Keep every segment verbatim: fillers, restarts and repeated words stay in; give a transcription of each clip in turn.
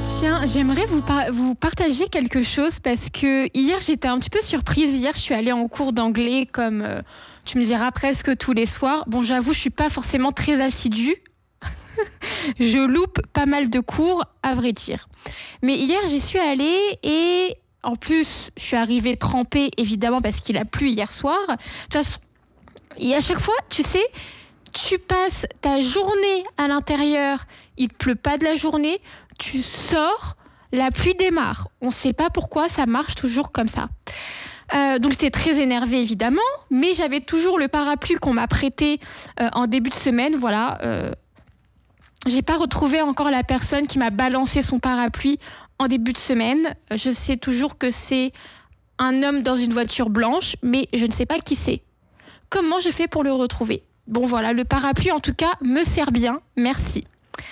Tiens, j'aimerais vous, par- vous partager quelque chose parce que hier j'étais un petit peu surprise. Hier je suis allée en cours d'anglais comme euh, tu me diras presque tous les soirs. Bon, j'avoue, je suis pas forcément très assidue. Je loupe pas mal de cours, à vrai dire. Mais hier j'y suis allée et en plus je suis arrivée trempée évidemment parce qu'il a plu hier soir. De toute façon, et à chaque fois, tu sais, tu passes ta journée à l'intérieur, il pleut pas de la journée. Tu sors, la pluie démarre. On ne sait pas pourquoi, ça marche toujours comme ça. Euh, donc j'étais très énervée évidemment, mais j'avais toujours le parapluie qu'on m'a prêté euh, en début de semaine. Voilà, euh, j'ai pas retrouvé encore la personne qui m'a balancé son parapluie en début de semaine. Je sais toujours que c'est un homme dans une voiture blanche, mais je ne sais pas qui c'est. Comment je fais pour le retrouver ? Bon voilà, le parapluie en tout cas me sert bien, merci.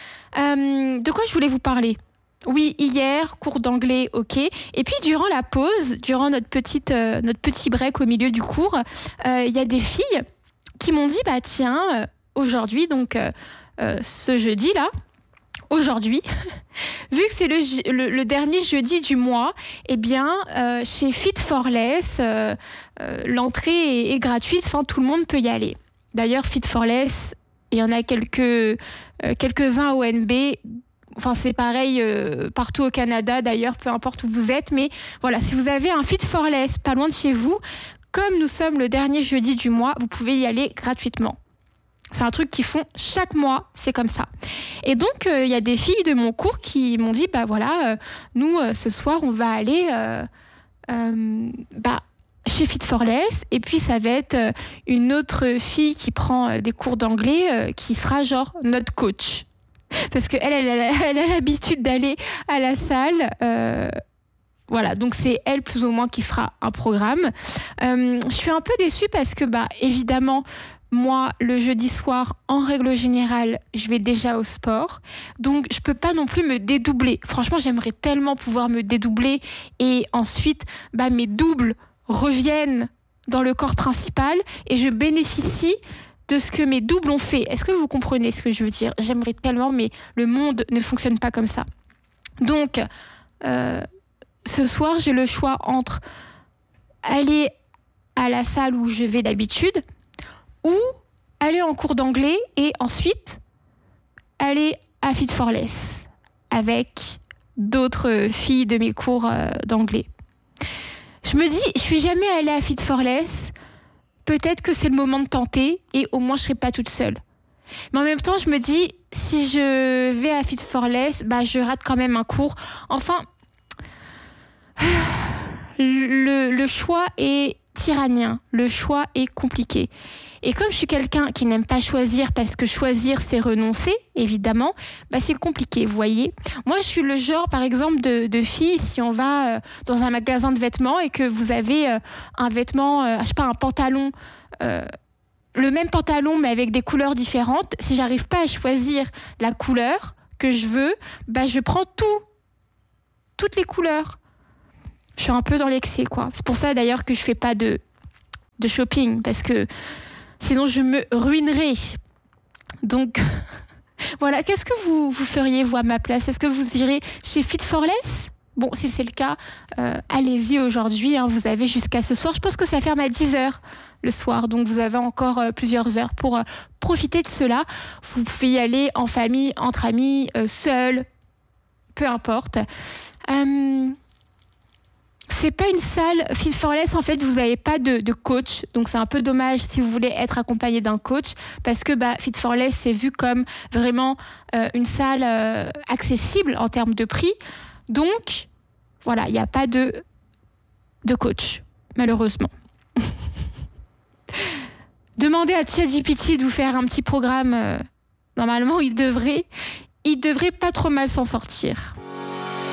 Euh, de quoi je voulais vous parler ? Oui, hier, cours d'anglais, ok. Et puis, durant la pause, durant notre, petite, euh, notre petit break au milieu du cours, il euh, y a des filles qui m'ont dit, bah tiens, euh, aujourd'hui, donc euh, euh, ce jeudi-là, aujourd'hui, vu que c'est le, le, le dernier jeudi du mois, eh bien, euh, chez Fit for Less, euh, euh, l'entrée est, est gratuite, enfin, tout le monde peut y aller. D'ailleurs, Fit for Less, il y en a quelques, euh, quelques-uns au N B. Enfin, c'est pareil euh, partout au Canada, d'ailleurs, peu importe où vous êtes. Mais voilà, si vous avez un Fit for Less pas loin de chez vous, comme nous sommes le dernier jeudi du mois, vous pouvez y aller gratuitement. C'est un truc qu'ils font chaque mois, c'est comme ça. Et donc, il euh, y a des filles de mon cours qui m'ont dit, bah voilà, euh, nous, euh, ce soir, on va aller... Euh, euh, bah, chez Fit for Less, et puis ça va être une autre fille qui prend des cours d'anglais euh, qui sera genre notre coach. Parce qu'elle, elle, elle, elle a l'habitude d'aller à la salle. Euh, voilà, donc c'est elle plus ou moins qui fera un programme. Euh, je suis un peu déçue parce que, bah, évidemment, moi, le jeudi soir, en règle générale, je vais déjà au sport. Donc, je peux pas non plus me dédoubler. Franchement, j'aimerais tellement pouvoir me dédoubler et ensuite, bah, mes doubles reviennent dans le corps principal et je bénéficie de ce que mes doubles ont fait. Est-ce que vous comprenez ce que je veux dire ? J'aimerais tellement, mais le monde ne fonctionne pas comme ça. Donc, euh, ce soir, j'ai le choix entre aller à la salle où je vais d'habitude ou aller en cours d'anglais et ensuite aller à Fit for Less avec d'autres filles de mes cours euh, d'anglais. Je me dis, je suis jamais allée à Fit for Less. Peut-être que c'est le moment de tenter et au moins je serai pas toute seule. Mais en même temps, je me dis, si je vais à Fit for Less, bah je rate quand même un cours. Enfin, le, le choix est tyrannien. Le choix est compliqué. Et comme je suis quelqu'un qui n'aime pas choisir, parce que choisir, c'est renoncer, évidemment, bah c'est compliqué, vous voyez. Moi, je suis le genre, par exemple, de, de fille, si on va euh, dans un magasin de vêtements et que vous avez euh, un vêtement, euh, je sais pas, un pantalon, euh, le même pantalon, mais avec des couleurs différentes, si j'arrive pas à choisir la couleur que je veux, bah je prends tout, toutes les couleurs. Je suis un peu dans l'excès, quoi. C'est pour ça, d'ailleurs, que je fais pas de, de shopping, parce que sinon, je me ruinerais. Donc, voilà. Qu'est-ce que vous, vous feriez, vous, à ma place ? Est-ce que vous irez chez Fit for Less ? Bon, si c'est le cas, euh, allez-y aujourd'hui. Hein, vous avez jusqu'à ce soir. Je pense que ça ferme à dix heures le soir. Donc, vous avez encore euh, plusieurs heures pour euh, profiter de cela. Vous pouvez y aller en famille, entre amis, euh, seul, peu importe. Euh... C'est pas une salle Fit for Less, en fait, vous n'avez pas de, de coach. Donc, c'est un peu dommage si vous voulez être accompagné d'un coach parce que bah, Fit for Less, c'est vu comme vraiment euh, une salle euh, accessible en termes de prix. Donc, voilà, il n'y a pas de, de coach, malheureusement. Demandez à ChatGPT de vous faire un petit programme. Euh, normalement, il devrait, il devrait pas trop mal s'en sortir.